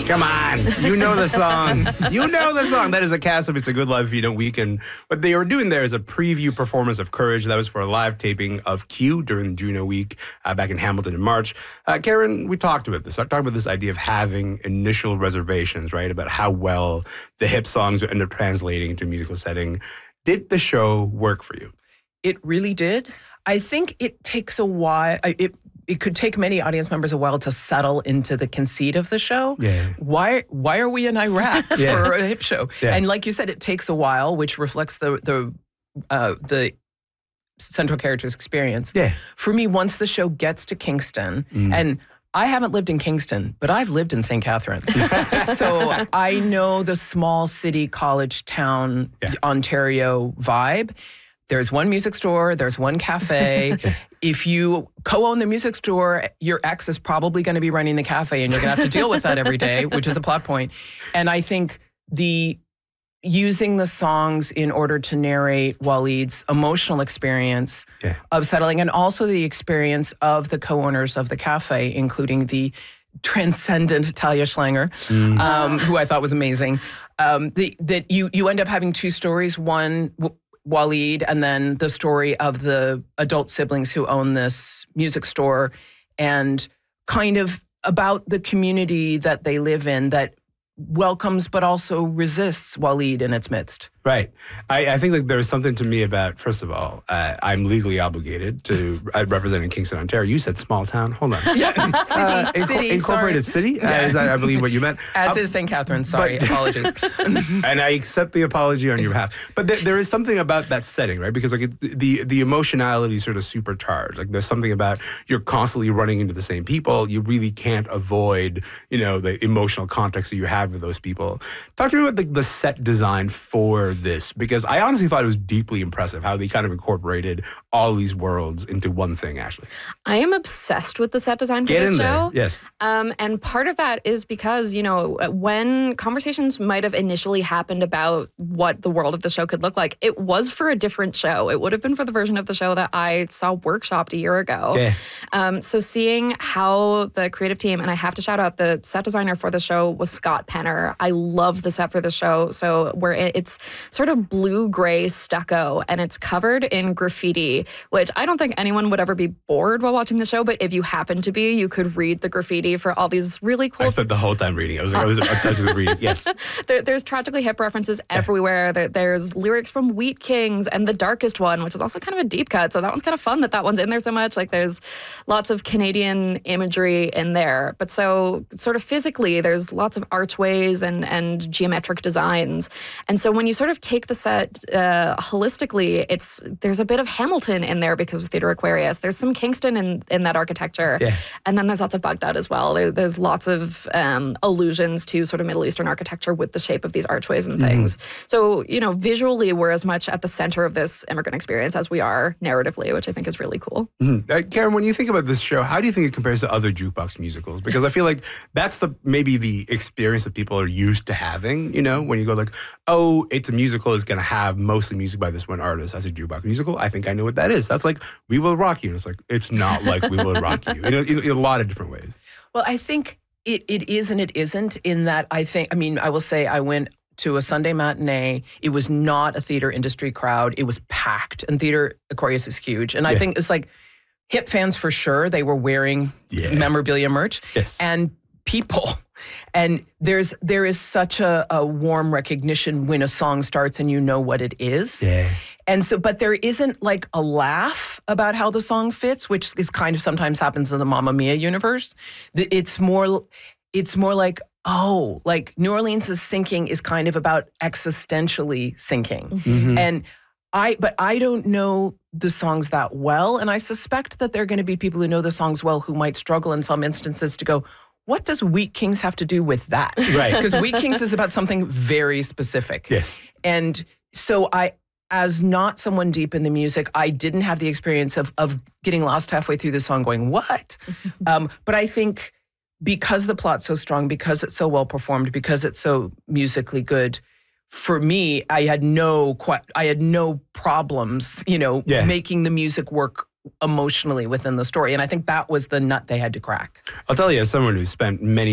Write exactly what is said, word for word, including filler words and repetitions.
Come on. You know the song. You know the song. That is a cast of It's a Good Life If You Don't Weaken. What they were doing there is a preview performance of Courage. That was for a live taping of Q during Juno Week uh, back in Hamilton in March. Uh, Karen, we talked about this. I talked about this idea of having initial reservations, right, about how well the hip songs would end up translating into a musical setting. Did the show work for you? It really did. I think it takes a while. It it could take many audience members a while to settle into the conceit of the show. Yeah. Why why are we in Iraq yeah. for a hip show? Yeah. And like you said, it takes a while, which reflects the the uh, the central character's experience. Yeah. For me, once the show gets to Kingston, mm. and I haven't lived in Kingston, but I've lived in Saint Catharines. So I know the small city, college town, yeah. Ontario vibe. There's one music store, there's one cafe. If you co-own the music store, your ex is probably going to be running the cafe and you're going to have to deal with that every day, which is a plot point. And I think the using the songs in order to narrate Waleed's emotional experience yeah. of settling, and also the experience of the co-owners of the cafe, including the transcendent Talia Schlanger, mm. um, who I thought was amazing. Um, the, that you you end up having two stories, one w- Waleed, and then the story of the adult siblings who own this music store, and kind of about the community that they live in that welcomes but also resists Waleed in its midst. Right. I, I think like there's something to me about, first of all, uh, I'm legally obligated to uh, representing Kingston, Ontario. You said small town. Hold on. Yeah. City. Uh, inco- city. Incorporated sorry. city? Uh, is that, I believe, what you meant? As um, is Saint Catharines. Sorry. but, Apologies. And I accept the apology on your behalf. But th- there is something about that setting, right? Because like it, the the emotionality is sort of supercharged. Like there's something about you're constantly running into the same people. You really can't avoid, you know, the emotional context that you have with those people. Talk to me about the, the set design for this, because I honestly thought it was deeply impressive how they kind of incorporated all these worlds into one thing, Ashley. I am obsessed with the set design for Get this in show. There. Yes. Um, and part of that is because, you know, when conversations might have initially happened about what the world of the show could look like, it was for a different show. It would have been for the version of the show that I saw workshopped a year ago. Yeah. Um, so seeing how the creative team, and I have to shout out the set designer for the show was Scott Penner. I love the set for the show. So where it's sort of blue-gray stucco and it's covered in graffiti, which I don't think anyone would ever be bored while watching the show, but if you happen to be, you could read the graffiti for all these really cool... I spent the whole time reading. I was, I was obsessed with reading. Yes. There, there's tragically hip references everywhere. There, there's lyrics from Wheat Kings and The Darkest One, which is also kind of a deep cut. So that one's kind of fun that that one's in there so much. Like there's lots of Canadian imagery in there. But so sort of physically, there's lots of archways and, and geometric designs. And so when you sort of take the set uh, holistically, it's there's a bit of Hamilton in there because of Theatre Aquarius. There's some Kingston in, in that architecture. Yeah. And then there's lots of Baghdad as well. There, there's lots of um, allusions to sort of Middle Eastern architecture with the shape of these archways and things. Mm-hmm. So, you know, visually, we're as much at the center of this immigrant experience as we are narratively, which I think is really cool. Mm-hmm. Uh, Karen, when you think about this show, how do you think it compares to other jukebox musicals? Because I feel like that's the maybe the experience that people are used to having, you know, when you go like, oh, it's a musical, is going to have mostly music by this one artist. As a jukebox musical, I think I know what that is. That's like We Will Rock You. And it's like, it's not like We Will Rock You, you know, in, in a lot of different ways. Well, I think it, it is and it isn't in that I think, I mean, I will say I went to a Sunday matinee. It was not a theater industry crowd. It was packed. And Theatre Aquarius is huge. And I yeah. think it's like hip fans for sure. They were wearing yeah. memorabilia merch. Yes. And people. And there's there is such a, a warm recognition when a song starts and you know what it is. Yeah. And so, but there isn't like a laugh about how the song fits, which is kind of sometimes happens in the Mamma Mia universe. It's more, it's more like, oh, like New Orleans is sinking is kind of about existentially sinking. Mm-hmm. And I, but I don't know the songs that well. And I suspect that there are going to be people who know the songs well who might struggle in some instances to go, what does Wheat Kings have to do with that? Right. Because Wheat Kings is about something very specific. Yes. And so I, as not someone deep in the music, I didn't have the experience of of getting lost halfway through the song going, what? um, but I think because the plot's so strong, because it's so well performed, because it's so musically good, for me, I had no I had no problems, you know, yeah. making the music work emotionally within the story. And I think that was the nut they had to crack. I'll tell you, as someone who's spent many